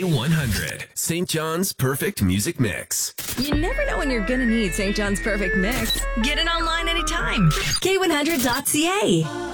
K100, St. John's Perfect Music Mix. You never know when you're going to need St. John's Perfect Mix. Get it online anytime. K100.ca.